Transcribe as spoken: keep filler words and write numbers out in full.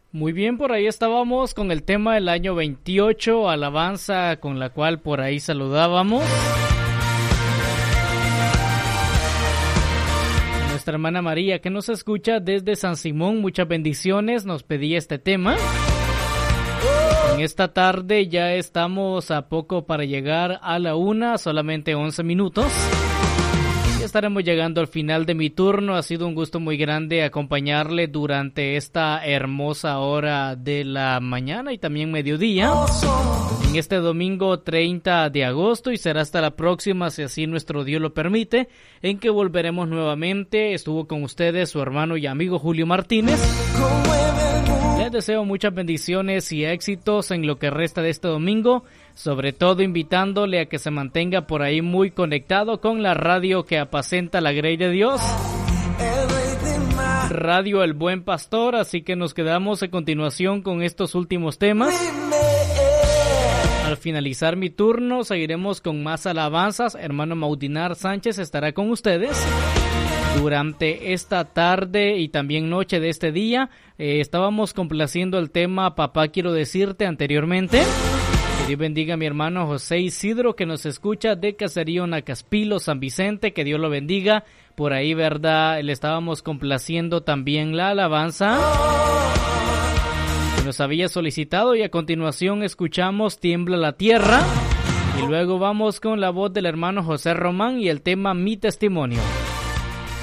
Muy bien, por ahí estábamos con el tema del año veintiocho, alabanza con la cual por ahí saludábamos. Nuestra hermana María, que nos escucha desde San Simón, muchas bendiciones, nos pedía este tema. En esta tarde ya estamos a poco para llegar a la una, solamente once minutos. Ya estaremos llegando al final de mi turno. Ha sido un gusto muy grande acompañarle durante esta hermosa hora de la mañana y también mediodía. En este domingo treinta de agosto, y será hasta la próxima, si así nuestro Dios lo permite, en que volveremos nuevamente. Estuvo con ustedes su hermano y amigo Julio Martínez. Les deseo muchas bendiciones y éxitos en lo que resta de este domingo, sobre todo invitándole a que se mantenga por ahí muy conectado con la radio que apacenta la grey de Dios, Radio El Buen Pastor. Así que nos quedamos a continuación con estos últimos temas. Al finalizar mi turno seguiremos con más alabanzas. Hermano Maudinar Sánchez estará con ustedes durante esta tarde y también noche de este día. Eh, estábamos complaciendo el tema Papá Quiero Decirte anteriormente. Que Dios bendiga a mi hermano José Isidro, que nos escucha de Caserío Nacaspilo, San Vicente. Que Dios lo bendiga. Por ahí, ¿verdad? Le estábamos complaciendo también la alabanza que nos había solicitado, y a continuación escuchamos Tiembla la Tierra. Y luego vamos con la voz del hermano José Román y el tema Mi Testimonio.